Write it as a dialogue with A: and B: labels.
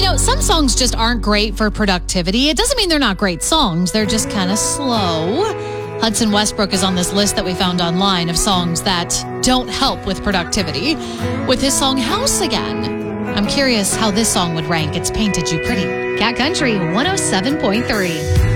A: Some songs just aren't great for productivity. It doesn't mean they're not great songs. They're just kind of slow. Hudson Westbrook is on this list that we found online of songs that don't help with productivity with his song House Again. I'm curious how this song would rank. It's Painted You Pretty. Cat Country 107.3.